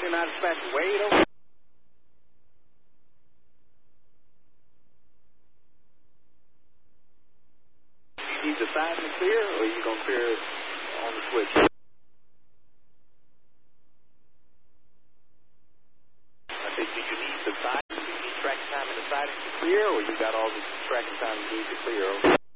you're not as fast. Wait over. You need the side to clear, or are you going to clear on the switch? I think, do you need the side? Do you need tracking time in the siding to clear, or you got all the tracking time you need to clear?